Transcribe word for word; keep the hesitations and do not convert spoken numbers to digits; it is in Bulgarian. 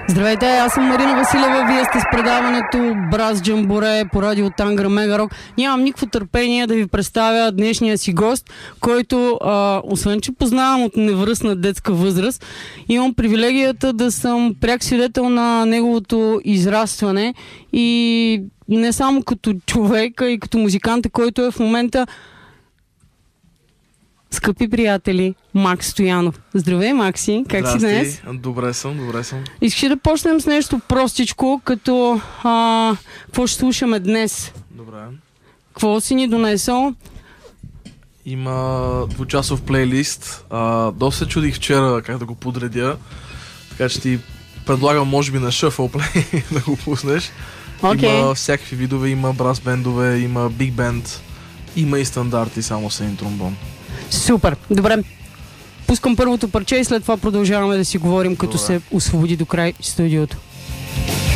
Здравейте, аз съм Марина Василева, вие сте с предаването Браз Джамборе по радио Тангра Мегарок. Нямам никакво търпение да ви представя днешния си гост, който, а, освен че познавам от невръстна детска възраст, имам привилегията да съм пряк свидетел на неговото израстване и не само като човека и като музиканта, който е в момента. Скъпи приятели, Макс Стоянов. Здравей, Макси, как Здрасти. си днес? Добре съм, добре съм. Искаш да почнем с нещо простичко, като а, какво ще слушаме днес? Добре. Какво си ни донесъл? Има двучасов плейлист. А, доста се чудих вчера как да го подредя, така че ти предлагам може би на Shuffle Play да го пуснеш. Okay. Има всякакви видове, има брас бендове, има биг бенд, има и стандарти само с един тромбон. Супер, добре. Пускам първото парче и след това продължаваме да си говорим, като Добре. се освободи до край студиото.